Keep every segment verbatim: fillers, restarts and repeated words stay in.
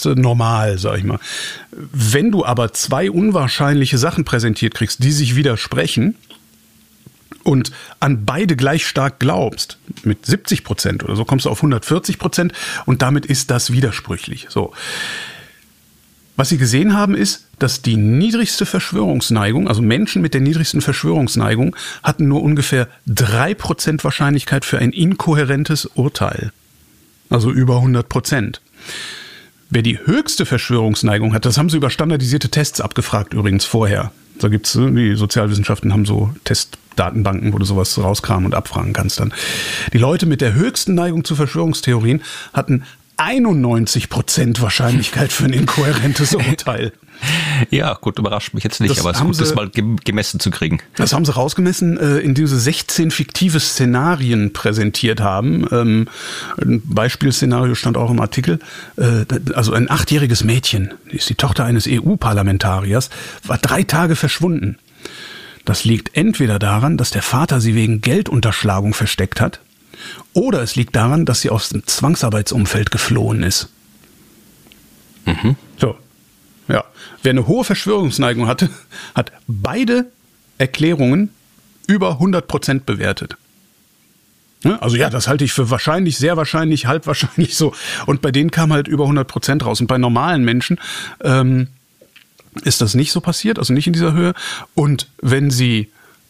ist äh, normal, sag ich mal. Wenn du aber zwei unwahrscheinliche Sachen präsentiert kriegst, die sich widersprechen und an beide gleich stark glaubst, mit siebzig Prozent oder so, kommst du auf hundertvierzig Prozent und damit ist das widersprüchlich. So. Was sie gesehen haben, ist, dass die niedrigste Verschwörungsneigung, also Menschen mit der niedrigsten Verschwörungsneigung, hatten nur ungefähr drei Prozent Wahrscheinlichkeit für ein inkohärentes Urteil. Also über hundert Prozent. Wer die höchste Verschwörungsneigung hat, das haben sie über standardisierte Tests abgefragt übrigens vorher. Da gibt's, die Sozialwissenschaften haben so Testdatenbanken, wo du sowas rauskramen und abfragen kannst dann. Die Leute mit der höchsten Neigung zu Verschwörungstheorien hatten einundneunzig Prozent Wahrscheinlichkeit für ein inkohärentes Urteil. Ja, gut, überrascht mich jetzt nicht, das aber es ist gut, sie, das mal gemessen zu kriegen. Das haben sie rausgemessen, indem sie sechzehn fiktive Szenarien präsentiert haben. Ein Beispielszenario stand auch im Artikel. Also ein achtjähriges Mädchen, die ist die Tochter eines E U-Parlamentariers, war drei Tage verschwunden. Das liegt entweder daran, dass der Vater sie wegen Geldunterschlagung versteckt hat, oder es liegt daran, dass sie aus dem Zwangsarbeitsumfeld geflohen ist. Mhm. So. Ja. Wer eine hohe Verschwörungsneigung hatte, hat beide Erklärungen über hundert Prozent bewertet. Also ja, das halte ich für wahrscheinlich, sehr wahrscheinlich, halb wahrscheinlich so. Und bei denen kam halt über hundert Prozent raus. Und bei normalen Menschen ähm, ist das nicht so passiert, also nicht in dieser Höhe. Und wenn sie...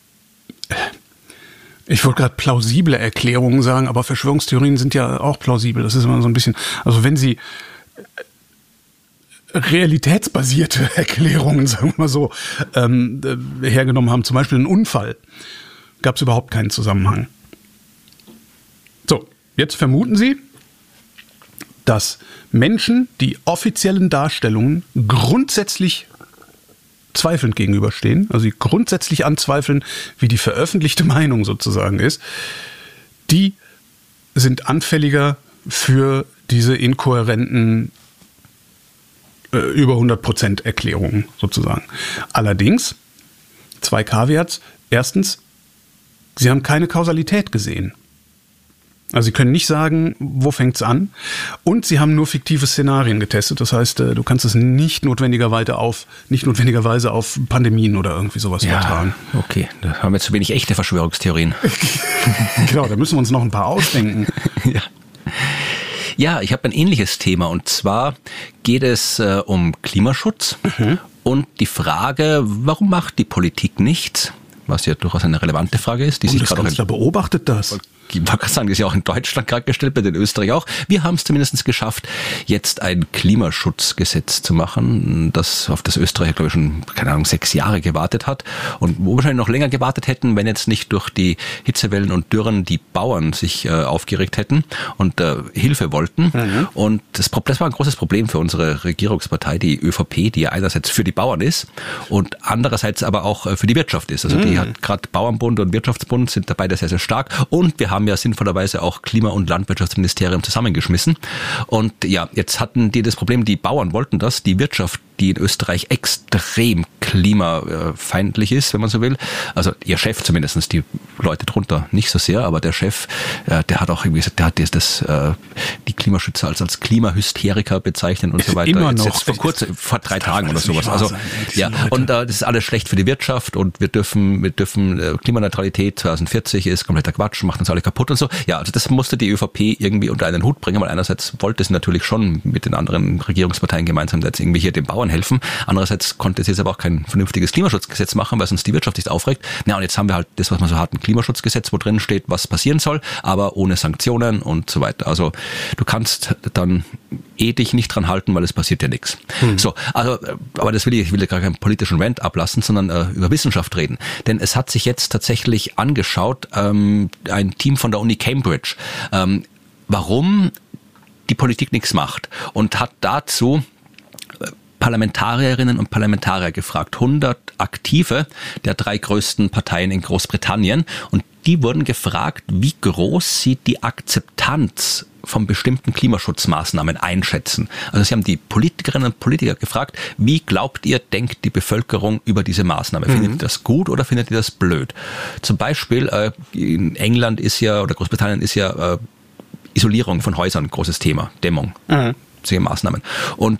Ich wollte gerade plausible Erklärungen sagen, aber Verschwörungstheorien sind ja auch plausibel. Das ist immer so ein bisschen, also wenn sie realitätsbasierte Erklärungen, sagen wir mal so, ähm, hergenommen haben, zum Beispiel einen Unfall, gab es überhaupt keinen Zusammenhang. So, jetzt vermuten Sie, dass Menschen, die offiziellen Darstellungen grundsätzlich zweifelnd gegenüberstehen, also die grundsätzlich anzweifeln, wie die veröffentlichte Meinung sozusagen ist, die sind anfälliger für diese inkohärenten äh, über hundert Prozent Erklärungen sozusagen. Allerdings, zwei Caveats. Erstens, sie haben keine Kausalität gesehen. Also sie können nicht sagen, wo fängt's an, und sie haben nur fiktive Szenarien getestet. Das heißt, du kannst es nicht notwendigerweise auf, nicht notwendigerweise auf Pandemien oder irgendwie sowas ja, übertragen. Okay, da haben wir zu wenig echte Verschwörungstheorien. Genau, da müssen wir uns noch ein paar ausdenken. Ja. Ja, ich habe ein ähnliches Thema, und zwar geht es äh, um Klimaschutz mhm. und die Frage, warum macht die Politik nichts? Was ja durchaus eine relevante Frage ist. Die und sich das gerade Kanzler beobachtet das. Ich wollte gerade sagen, das ist ja auch in Deutschland gerade gestellt, bei den Österreich auch. Wir haben es zumindest geschafft, jetzt ein Klimaschutzgesetz zu machen, das auf das Österreich, glaube ich, schon, keine Ahnung, sechs Jahre gewartet hat und wo wir wahrscheinlich noch länger gewartet hätten, wenn jetzt nicht durch die Hitzewellen und Dürren die Bauern sich äh, aufgeregt hätten und äh, Hilfe wollten. Mhm. Und das, das war ein großes Problem für unsere Regierungspartei, die ÖVP, die ja einerseits für die Bauern ist und andererseits aber auch für die Wirtschaft ist. Also mhm. die hat gerade Bauernbund und Wirtschaftsbund sind da beide sehr, sehr stark, und wir haben ja sinnvollerweise auch Klima- und Landwirtschaftsministerium zusammengeschmissen. Und ja, jetzt hatten die das Problem, die Bauern wollten das, die Wirtschaft, die in Österreich extrem klimafeindlich ist, wenn man so will. Also ihr Chef zumindest, die Leute drunter nicht so sehr, aber der Chef, der hat auch irgendwie gesagt, der hat das, das die Klimaschützer als, als Klimahysteriker bezeichnet und so weiter. Immer jetzt, noch. Jetzt vor kurzem, vor drei Tagen oder sowas. Also sein, ja, und äh, das ist alles schlecht für die Wirtschaft, und wir dürfen, wir dürfen äh, Klimaneutralität zwanzig vierzig ist kompletter Quatsch, macht uns alle kaputt und so. Ja, also das musste die ÖVP irgendwie unter einen Hut bringen, weil einerseits wollte sie natürlich schon mit den anderen Regierungsparteien gemeinsam jetzt irgendwie hier den Bauern helfen. Andererseits konnte sie jetzt aber auch kein vernünftiges Klimaschutzgesetz machen, weil sonst die Wirtschaft sich aufregt. Ja, und jetzt haben wir halt das, was man so hat, ein Klimaschutzgesetz, wo drin steht, was passieren soll, aber ohne Sanktionen und so weiter. Also du kannst dann eh dich nicht dran halten, weil es passiert ja nichts. Hm. So, also, aber das will ich, ich will ja gar keinen politischen Rant ablassen, sondern äh, über Wissenschaft reden. Denn es hat sich jetzt tatsächlich angeschaut, ähm, ein Team von der Uni Cambridge, ähm, warum die Politik nichts macht, und hat dazu Parlamentarierinnen und Parlamentarier gefragt, hundert Aktive der drei größten Parteien in Großbritannien, und die wurden gefragt, wie groß sie die Akzeptanz von bestimmten Klimaschutzmaßnahmen einschätzen. Also sie haben die Politikerinnen und Politiker gefragt, wie glaubt ihr, denkt die Bevölkerung über diese Maßnahme? Findet mhm. ihr das gut oder findet ihr das blöd? Zum Beispiel äh, in England ist ja, oder Großbritannien ist ja äh, Isolierung von Häusern ein großes Thema, Dämmung. Mhm. Maßnahmen. Und